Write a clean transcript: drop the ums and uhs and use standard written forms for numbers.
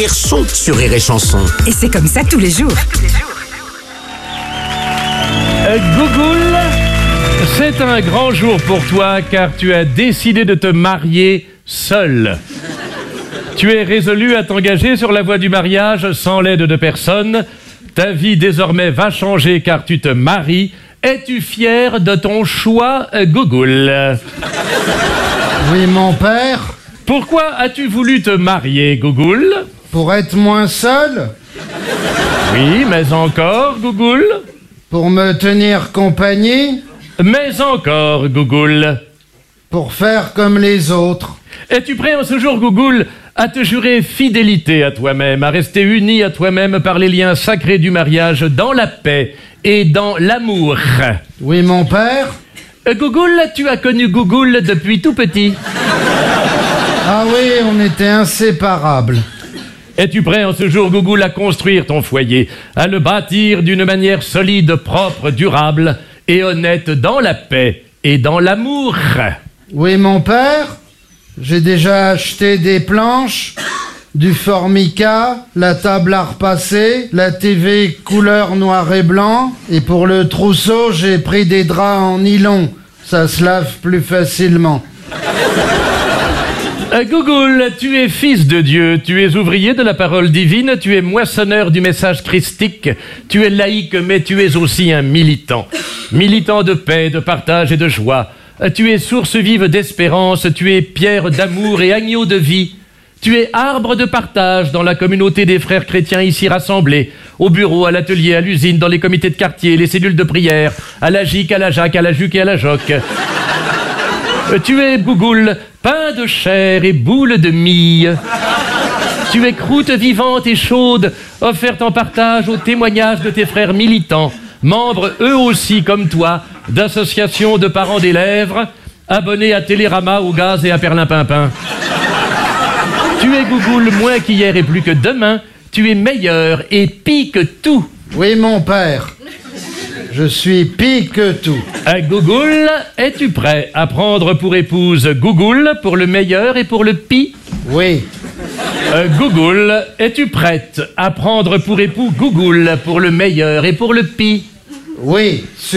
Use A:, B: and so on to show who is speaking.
A: Sont sur Rire et Chanson.
B: Et c'est comme ça tous les jours.
C: Gougoul, c'est un grand jour pour toi car tu as décidé de te marier seul. Tu es résolu à t'engager sur la voie du mariage sans l'aide de personne. Ta vie désormais va changer car tu te maries. Es-tu fier de ton choix, Gougoul?
D: Oui, mon père.
C: Pourquoi as-tu voulu te marier, Gougoul?
D: Pour être moins seul.
C: Oui, mais encore, Gougoul?
D: Pour me tenir compagnie.
C: Mais encore, Gougoul?
D: Pour faire comme les autres.
C: Es-tu prêt en ce jour, Gougoul, à te jurer fidélité à toi-même, à rester uni à toi-même par les liens sacrés du mariage dans la paix et dans l'amour?
D: Oui, mon père.
C: Gougoul, tu as connu Gougoul depuis tout petit.
D: Ah oui, on était inséparables.
C: Es-tu prêt en ce jour, Gougoul, à construire ton foyer, à le bâtir d'une manière solide, propre, durable et honnête dans la paix et dans l'amour?
D: Oui, mon père. J'ai déjà acheté des planches, du formica, la table à repasser, la TV couleur noir et blanc. Et pour le trousseau, j'ai pris des draps en nylon. Ça se lave plus facilement.
C: Gougoul, tu es fils de Dieu, tu es ouvrier de la parole divine, tu es moissonneur du message christique, tu es laïque, mais tu es aussi un militant. Militant de paix, de partage et de joie. Tu es source vive d'espérance, tu es pierre d'amour et agneau de vie. Tu es arbre de partage dans la communauté des frères chrétiens ici rassemblés, au bureau, à l'atelier, à l'usine, dans les comités de quartier, les cellules de prière, à la GIC, à la JAC, à la JUC et à la JOC. Tu es, Gougoul, pain de chair et boule de mie. Tu es croûte vivante et chaude, offerte en partage au témoignage de tes frères militants, membres eux aussi comme toi d'associations de parents d'élèves, abonnés à Télérama, au gaz et à Perlimpinpin. Tu es, Gougoul, moins qu'hier et plus que demain. Tu es meilleur et pis que tout.
D: Oui, mon père. Je suis pis que tout.
C: Gougoul, es-tu prêt à prendre pour épouse Gougoul pour le meilleur et pour le pis?
D: Oui.
C: Gougoul, es-tu prête à prendre pour époux Gougoul pour le meilleur et pour le pis?
D: Oui.